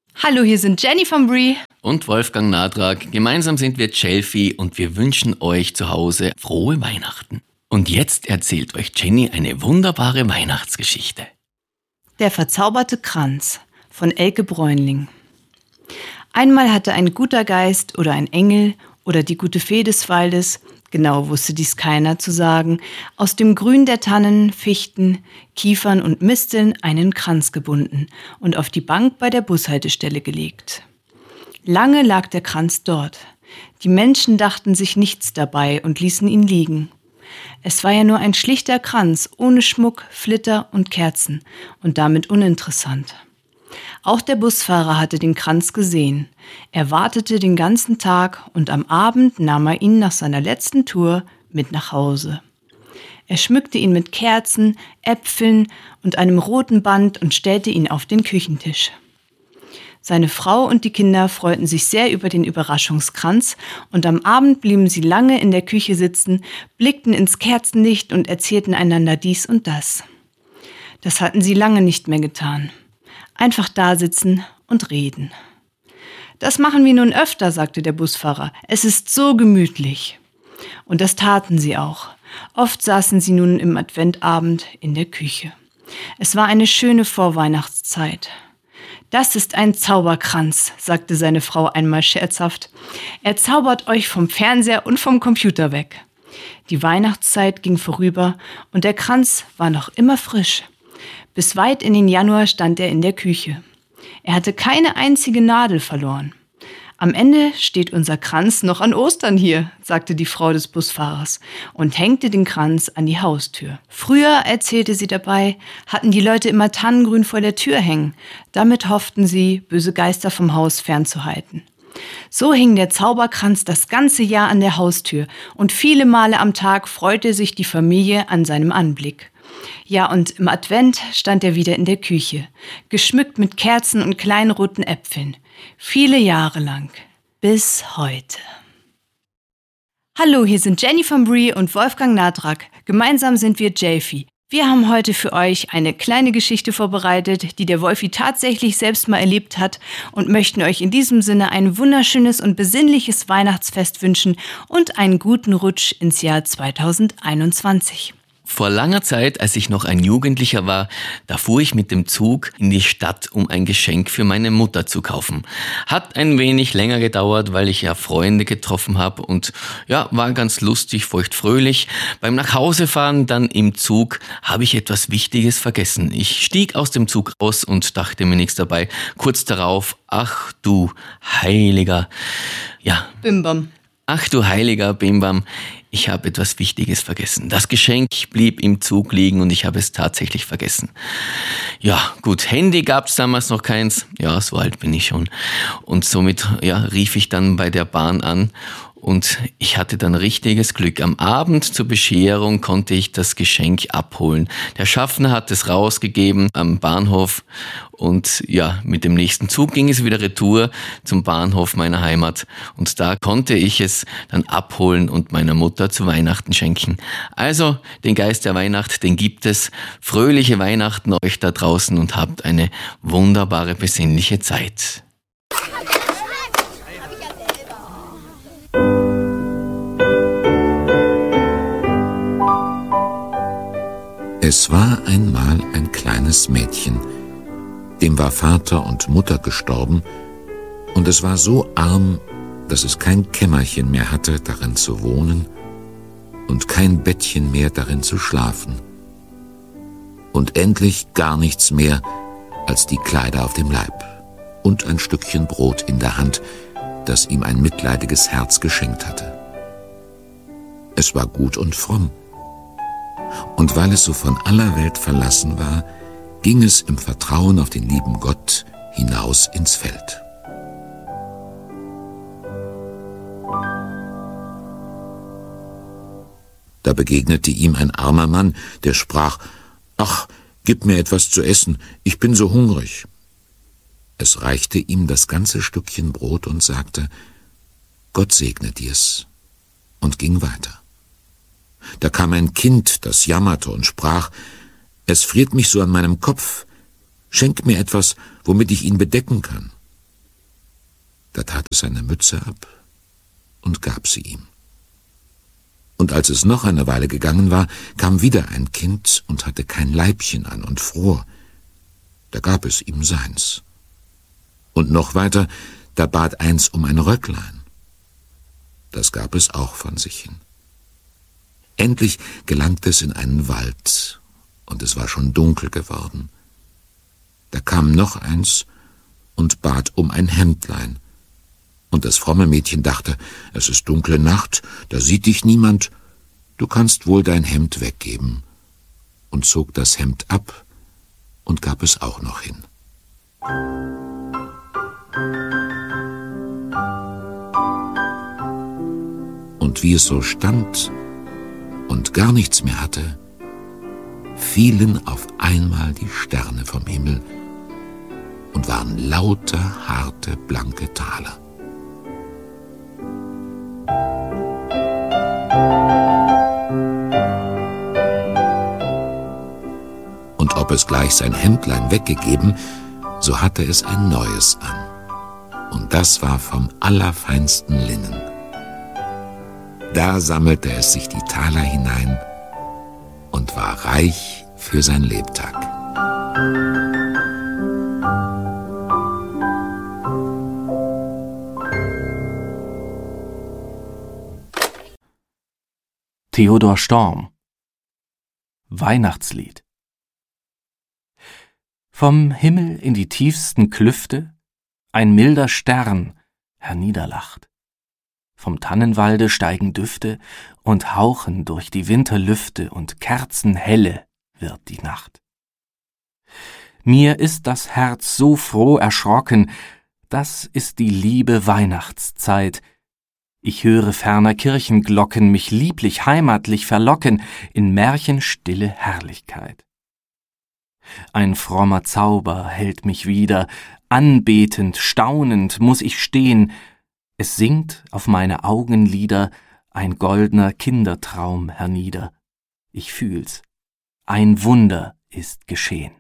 Hallo, hier sind Jenny von Brie und Wolfgang Nadrak. Gemeinsam sind wir Jelfi und wir wünschen euch zu Hause frohe Weihnachten. Und jetzt erzählt euch Jenny eine wunderbare Weihnachtsgeschichte. Der verzauberte Kranz von Elke Bräunling. Einmal hatte ein guter Geist oder ein Engel oder die gute Fee des Waldes, genau wusste dies keiner zu sagen, aus dem Grün der Tannen, Fichten, Kiefern und Misteln einen Kranz gebunden und auf die Bank bei der Bushaltestelle gelegt. Lange lag der Kranz dort. Die Menschen dachten sich nichts dabei und ließen ihn liegen. Es war ja nur ein schlichter Kranz, ohne Schmuck, Flitter und Kerzen und damit uninteressant. Auch der Busfahrer hatte den Kranz gesehen. Er wartete den ganzen Tag und am Abend nahm er ihn nach seiner letzten Tour mit nach Hause. Er schmückte ihn mit Kerzen, Äpfeln und einem roten Band und stellte ihn auf den Küchentisch. Seine Frau und die Kinder freuten sich sehr über den Überraschungskranz und am Abend blieben sie lange in der Küche sitzen, blickten ins Kerzenlicht und erzählten einander dies und das. Das hatten sie lange nicht mehr getan. Einfach da sitzen und reden. Das machen wir nun öfter, sagte der Busfahrer. Es ist so gemütlich. Und das taten sie auch. Oft saßen sie nun im Adventabend in der Küche. Es war eine schöne Vorweihnachtszeit. Das ist ein Zauberkranz, sagte seine Frau einmal scherzhaft. Er zaubert euch vom Fernseher und vom Computer weg. Die Weihnachtszeit ging vorüber und der Kranz war noch immer frisch. Bis weit in den Januar stand er in der Küche. Er hatte keine einzige Nadel verloren. Am Ende steht unser Kranz noch an Ostern hier, sagte die Frau des Busfahrers und hängte den Kranz an die Haustür. Früher, erzählte sie dabei, hatten die Leute immer Tannengrün vor der Tür hängen. Damit hofften sie, böse Geister vom Haus fernzuhalten. So hing der Zauberkranz das ganze Jahr an der Haustür und viele Male am Tag freute sich die Familie an seinem Anblick. Ja, und im Advent stand er wieder in der Küche, geschmückt mit Kerzen und kleinen roten Äpfeln. Viele Jahre lang. Bis heute. Hallo, hier sind Jenny von Brie und Wolfgang Nadrak. Gemeinsam sind wir Jelfi. Wir haben heute für euch eine kleine Geschichte vorbereitet, die der Wolfi tatsächlich selbst mal erlebt hat und möchten euch in diesem Sinne ein wunderschönes und besinnliches Weihnachtsfest wünschen und einen guten Rutsch ins Jahr 2021. Vor langer Zeit, als ich noch ein Jugendlicher war, da fuhr ich mit dem Zug in die Stadt, um ein Geschenk für meine Mutter zu kaufen. Hat ein wenig länger gedauert, weil ich ja Freunde getroffen habe und ja, war ganz lustig, feuchtfröhlich. Beim Nachhausefahren dann im Zug habe ich etwas Wichtiges vergessen. Ich stieg aus dem Zug aus und dachte mir nichts dabei. Kurz darauf, ach du heiliger, ja. Bimbam. Ach du heiliger Bimbam, ich habe etwas Wichtiges vergessen. Das Geschenk blieb im Zug liegen und ich habe es tatsächlich vergessen. Ja, gut, Handy gab es damals noch keins. Ja, so alt bin ich schon. Und somit rief ich dann bei der Bahn an und ich hatte dann richtiges Glück. Am Abend zur Bescherung konnte ich das Geschenk abholen. Der Schaffner hat es rausgegeben am Bahnhof und ja, mit dem nächsten Zug ging es wieder retour zum Bahnhof meiner Heimat. Und da konnte ich es dann abholen und meiner Mutter zu Weihnachten schenken. Also, den Geist der Weihnacht, den gibt es. Fröhliche Weihnachten euch da draußen und habt eine wunderbare, besinnliche Zeit. Es war einmal ein kleines Mädchen, dem war Vater und Mutter gestorben, und es war so arm, dass es kein Kämmerchen mehr hatte, darin zu wohnen, und kein Bettchen mehr, darin zu schlafen. Und endlich gar nichts mehr als die Kleider auf dem Leib und ein Stückchen Brot in der Hand, das ihm ein mitleidiges Herz geschenkt hatte. Es war gut und fromm. Und weil es so von aller Welt verlassen war, ging es im Vertrauen auf den lieben Gott hinaus ins Feld. Da begegnete ihm ein armer Mann, der sprach: »Ach, gib mir etwas zu essen, ich bin so hungrig.« Es reichte ihm das ganze Stückchen Brot und sagte: »Gott segne dir's«, und ging weiter. Da kam ein Kind, das jammerte und sprach: »Es friert mich so an meinem Kopf. Schenk mir etwas, womit ich ihn bedecken kann.« Da tat es seine Mütze ab und gab sie ihm. Und als es noch eine Weile gegangen war, kam wieder ein Kind und hatte kein Leibchen an und fror. Da gab es ihm seins. Und noch weiter, da bat eins um ein Röcklein. Das gab es auch von sich hin. Endlich gelangte es in einen Wald, und es war schon dunkel geworden. Da kam noch eins und bat um ein Hemdlein. Und das fromme Mädchen dachte, es ist dunkle Nacht, da sieht dich niemand, du kannst wohl dein Hemd weggeben, und zog das Hemd ab und gab es auch noch hin. Und wie es so stand und gar nichts mehr hatte, fielen auf einmal die Sterne vom Himmel und waren lauter, harte, blanke Taler. Und ob es gleich sein Hemdlein weggegeben, so hatte es ein neues an. Und das war vom allerfeinsten Linnen. Da sammelte es sich die Taler hinein und war reich für sein Lebtag. Theodor Storm. Weihnachtslied. Vom Himmel in die tiefsten Klüfte ein milder Stern herniederlacht. Vom Tannenwalde steigen Düfte und hauchen durch die Winterlüfte und kerzenhelle wird die Nacht. Mir ist das Herz so froh erschrocken, das ist die liebe Weihnachtszeit. Ich höre ferner Kirchenglocken mich lieblich heimatlich verlocken in märchenstille Herrlichkeit. Ein frommer Zauber hält mich wieder, anbetend, staunend muß ich stehen, es sinkt auf meine Augenlider ein goldner Kindertraum hernieder. Ich fühl's, ein Wunder ist geschehen.